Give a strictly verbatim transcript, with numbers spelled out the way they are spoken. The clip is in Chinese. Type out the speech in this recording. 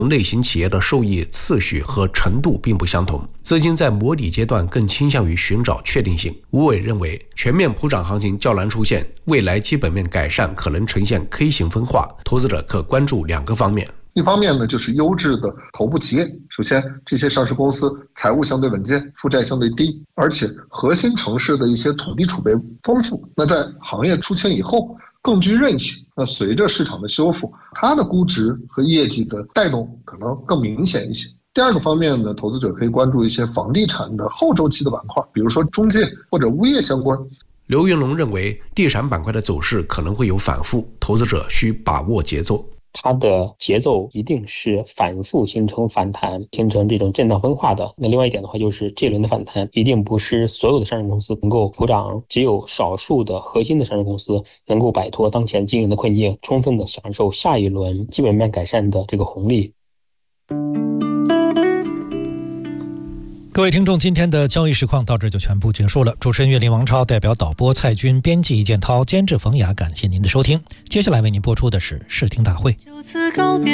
类型企业的受益次序和程度并不相同，资金在摸底阶段更倾向于寻找确定性。吴伟认为，全面普涨行情较难出现，未来基本面改善可能呈现 K 型分化，投资者可关注两个方面。 一方面呢，就是优质的头部企业。首先，这些上市公司财务相对稳健，负债相对低，而且核心城市的一些土地储备丰富。那在行业出清以后，更具韧性。那随着市场的修复，它的估值和业绩的带动可能更明显一些。第二个方面呢，投资者可以关注一些房地产的后周期的板块，比如说中介或者物业相关。 刘云龙认为，地产板块的走势可能会有反复，投资者需把握节奏。 它的节奏一定是反复形成反弹，形成这种震荡分化的。那另外一点的话，就是这轮的反弹一定不是所有的上市公司能够普涨，只有少数的核心的上市公司能够摆脱当前经营的困境，充分的享受下一轮基本面改善的这个红利。 各位听众，今天的交易实况到这就全部结束了。主持人岳林、王超，代表导播蔡军、编辑易建涛、监制冯雅，感谢您的收听。接下来为您播出的是视听大会。